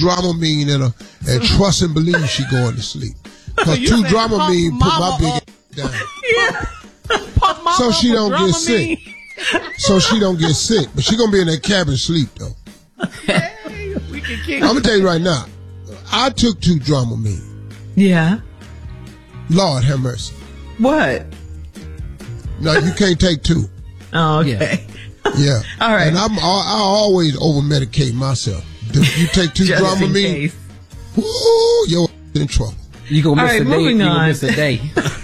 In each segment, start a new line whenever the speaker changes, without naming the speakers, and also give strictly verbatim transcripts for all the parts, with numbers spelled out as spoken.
Dramamine in her and trust and believe she going to sleep. Because
So
two
you saying
Dramamine
pump
put my
mama
big
up.
ass down.
Yeah. Pump mama
So she
up
don't
with
get
Dramamine.
sick. So she don't get sick. But she going to be in that cabin sleep, though.
Hey, we can kick
I'm going to tell you right now. I took two Dramamine.
Yeah.
Lord have mercy.
What?
No, you can't take two.
Oh, okay.
Yeah.
All right.
And I'm, I, I always over-medicate myself. If you take two
Just in
Dramamine,
case.
woo, you're in trouble.
You gonna
All
miss
right,
a day.
moving
You gonna
on.
miss a day.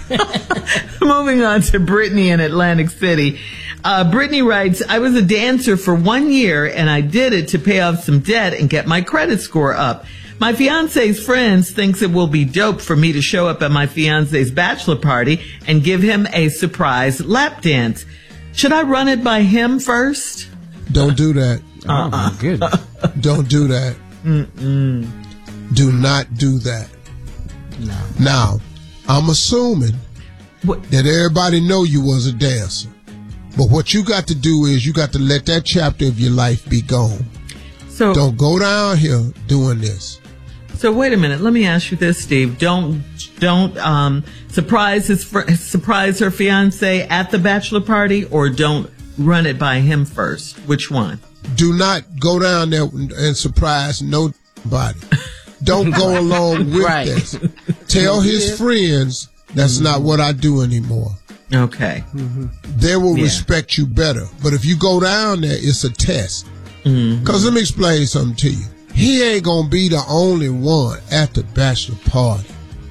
Moving on to Brittany in Atlantic City. Uh, Brittany writes, I was a dancer for one year and I did it to pay off some debt and get my credit score up. My fiance's friends thinks it will be dope for me to show up at my fiance's bachelor party and give him a surprise lap dance. Should I run it by him first?
Don't do that.
Oh my goodness.
Don't do that.
Mm-mm.
Do not do that.
No.
Now, I'm assuming
What?
that everybody know you was a dancer. But what you got to do is you got to let that chapter of your life be gone.
So,
Don't go down here doing this.
so wait a minute. Let me ask you this, Steve. Don't, don't, um, surprise his, fr- surprise her fiance at the bachelor party, or don't run it by him first. Which one?
Do not go down there and surprise nobody. Don't go along with
Right.
this. Tell his friends that's
Mm-hmm.
not what I do anymore.
Okay.
They will
Yeah.
respect you better. But if you go down there, it's a test. Because let me explain something to you. He ain't going to be the only one at the bachelor party.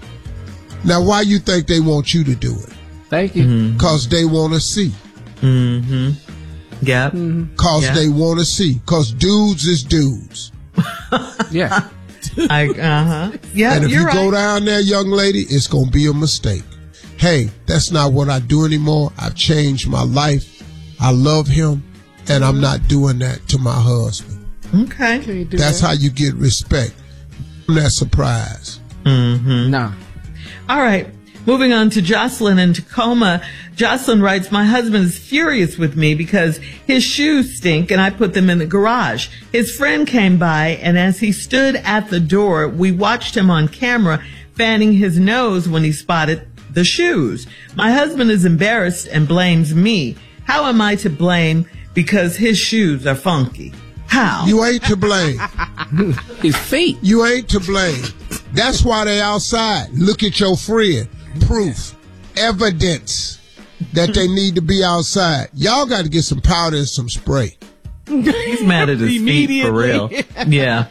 Now, why you think they want you to do it?
Thank you.
Because they want to see.
Mm-hmm. Yep.
Because
Yeah.
they want to see. Because dudes is dudes.
Yeah.
I, uh-huh. Yeah,
And if
you're
you
right.
go down there, young lady, it's going to be a mistake. Hey, that's not what I do anymore. I've changed my life. I love him. And I'm not doing that to my husband.
Okay.
That's how you get respect. That surprise.
Mm-hmm.
No.
All right. Moving on to Jocelyn in Tacoma. Jocelyn writes, my husband is furious with me because his shoes stink and I put them in the garage. His friend came by and as he stood at the door, we watched him on camera fanning his nose when he spotted the shoes. My husband is embarrassed and blames me. How am I to blame because his shoes are funky? How?
You ain't to blame.
His feet.
You ain't to blame. That's why they outside. Look at your friend. Proof. Evidence that they need to be outside. Y'all got to get some powder and some spray.
He's mad at his feet for real. Yeah.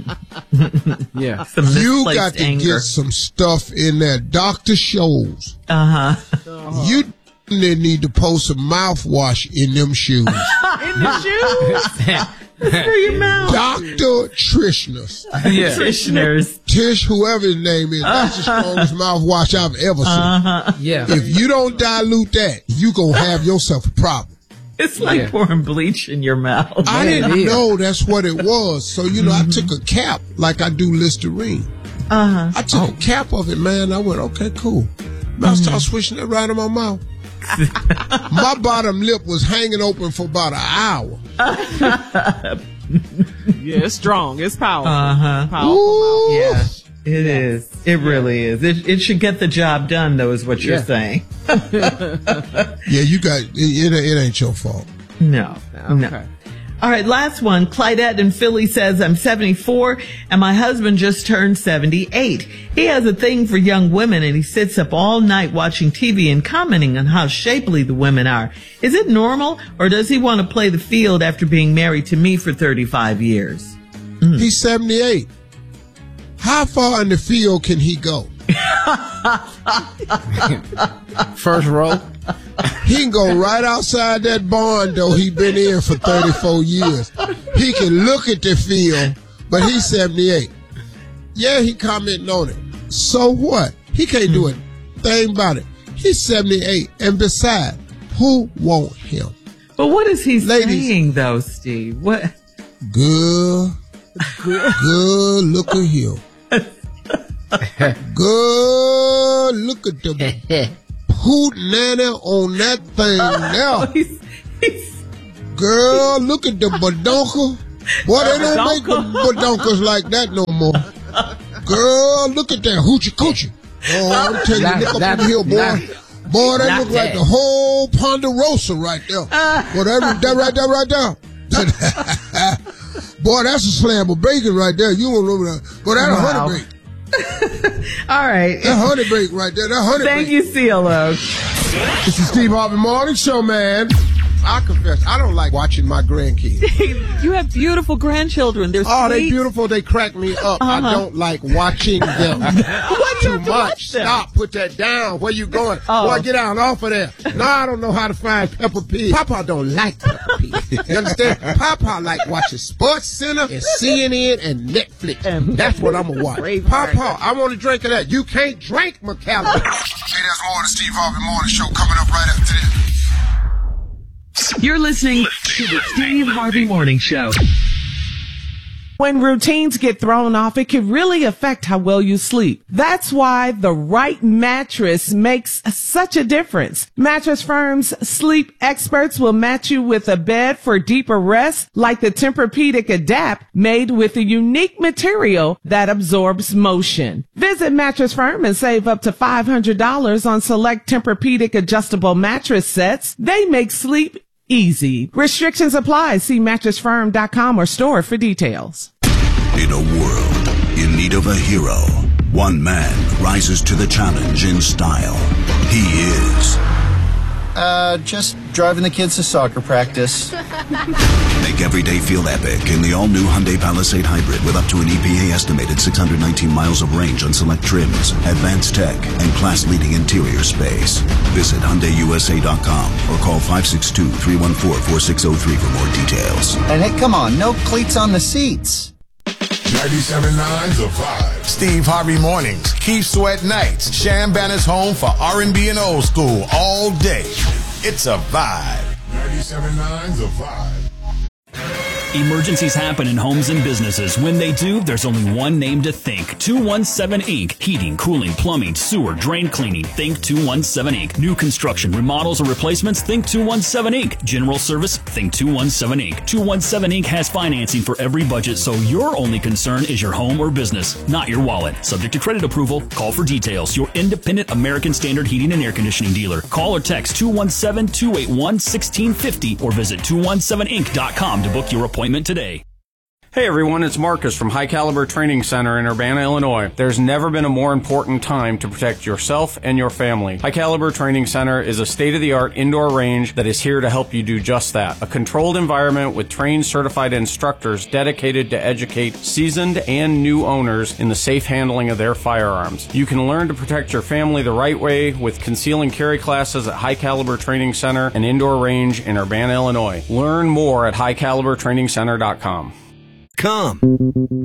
Yeah.
Some
You
misplaced
got to
anger.
get some stuff in there. Doctor shows.
Uh-huh.
You didn't need to pour some mouthwash in them shoes.
In the shoes? For your mouth.
Doctor Trishner's.
Yeah.
Practitioners.
Tish, whoever his name is, that's the strongest mouthwash I've ever seen.
Uh-huh.
Yeah.
If you don't dilute that, you gonna have yourself a problem.
It's like
Yeah.
pouring bleach in your mouth.
I
Yeah,
didn't
it is.
know that's what it was. So, you know, I took a cap like I do Listerine.
Uh-huh.
I took a cap of it, man. I went, okay, cool. I started swishing it right in my mouth. My bottom lip was hanging open for about an hour.
Yeah, it's strong. It's powerful.
Uh-huh.
Powerful.
Ooh.
Yeah, it is. It really is. It, it should get the job done, though, is what you're
Yeah.
saying.
Yeah, you got it, it. It ain't your fault.
No. No.
Okay.
All right, last one. Clydette in Philly says, I'm seventy-four and my husband just turned seventy-eight. He has a thing for young women and he sits up all night watching T V and commenting on how shapely the women are. Is it normal or does he want to play the field after being married to me for thirty-five years?
He's seventy-eight. How far in the field can he go?
First row.
He can go right outside that barn, though. He been in for thirty-four years. He can look at the field, but he's seventy-eight. Yeah, he commenting on it. So what? He can't do a thing about it. He's seventy-eight. And besides, who want him?
But what is he
Ladies.
saying, though, Steve? What?
Good, good look at him. Good look at the hoot nanny on that thing
Oh,
now.
he's, he's,
Girl, look at the badonka. Boy, they don't make the badonkers like that no more. Girl, look at that hoochie coochie. Oh, I'm telling you, look up in here, boy. Boy, they look like the whole Ponderosa right there. Boy, that, that right there, right there. Boy, that's a slam of bacon right there. You won't remember that. Boy, that's wow. a honey bake.
All right.
That honey bake right there. That honey
Thank
bake.
you, C L O.
This is Steve Harvey Morning Show, man. I confess, I don't like watching my grandkids.
You have beautiful grandchildren. They're
oh,
sweet.
they beautiful. They crack me up. Uh-huh. I don't like watching them.
What
Too much. Stop. Put that down. Where you going?
Oh.
Boy, get out off of there. No, I don't know how to find Peppa Pig. Papa don't like Peppa Pig. You understand? Papa like watching Sports Center and C N N and Netflix. And that's what I'm going to watch. Papa, I want a drink of that. You can't drink, McCallum. Hey, there's more of the Steve Harvey Morning Show coming up right after this.
You're listening to the Steve Harvey Morning Show.
When routines get thrown off, it can really affect how well you sleep. That's why the right mattress makes such a difference. Mattress Firm's sleep experts will match you with a bed for deeper rest, like the Tempur-Pedic Adapt, made with a unique material that absorbs motion. Visit Mattress Firm and save up to five hundred dollars on select Tempur-Pedic adjustable mattress sets. They make sleep easy. Restrictions apply. See mattress firm dot com or store for details.
In a world in need of a hero, one man rises to the challenge in style. He is...
Uh, just driving the kids to soccer practice.
Make every day feel epic in the all-new Hyundai Palisade Hybrid with up to an E P A-estimated six hundred nineteen miles of range on select trims, advanced tech, and class-leading interior space. Visit Hyundai U S A dot com or call five six two, three one four, four six zero three for more details.
And hey, come on, no cleats on the seats.
ninety-seven point nine The Vibe. Steve Harvey Mornings, Keith Sweat Nights, Shan Banner's home for R and B and old school all day. It's a vibe. ninety-seven point nine The Vibe.
Emergencies happen in homes and businesses. When they do, there's only one name to think. two one seven Incorporated. Heating, cooling, plumbing, sewer, drain cleaning. Think two one seven Incorporated. New construction, remodels, or replacements? Think two one seven Incorporated. General service? Think two one seven Incorporated. two one seven Incorporated has financing for every budget, so your only concern is your home or business, not your wallet. Subject to credit approval. Call for details. Your independent American Standard Heating and Air Conditioning dealer. Call or text two one seven, two eight one, one six five zero or visit two one seven inc dot com to book your appointment today.
Hey everyone, it's Marcus from High Caliber Training Center in Urbana, Illinois. There's never been a more important time to protect yourself and your family. High Caliber Training Center is a state-of-the-art indoor range that is here to help you do just that. A controlled environment with trained certified instructors dedicated to educate seasoned and new owners in the safe handling of their firearms. You can learn to protect your family the right way with conceal and carry classes at High Caliber Training Center and Indoor Range in Urbana, Illinois. Learn more at high caliber training center dot com.
Come